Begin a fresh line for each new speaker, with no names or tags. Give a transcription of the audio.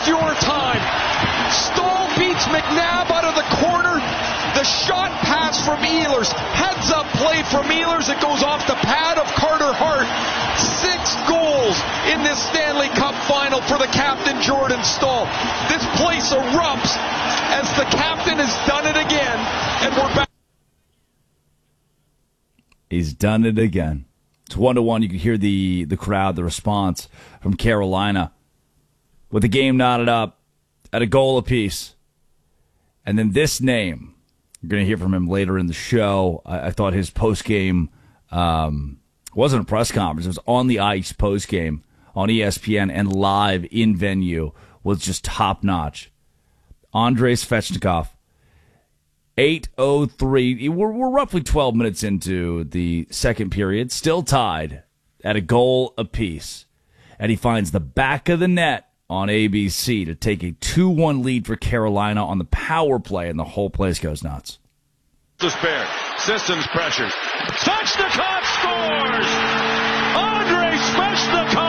waste your time. Stahl beats McNabb out of the corner. The shot pass from Ehlers. Heads up play from Ehlers. It goes off the pad of Carter Hart. 6 goals in this Stanley Cup final for the captain, Jordan Stahl. This place erupts as the captain has done it again. And we're back.
He's done it again. It's 1-1. You can hear the crowd, the response from Carolina. With the game knotted up at a goal apiece. And then this name, you're going to hear from him later in the show. I thought his postgame wasn't a press conference. It was on the ice postgame on ESPN and live in venue was just top-notch. Andrei Svechnikov, 8:03. We're roughly 12 minutes into the second period, still tied at a goal apiece. And he finds the back of the net on ABC to take a 2-1 lead for Carolina on the power play, and the whole place goes nuts.
Despair. Systems pressures. Svechnikov scores! Andrei Svechnikov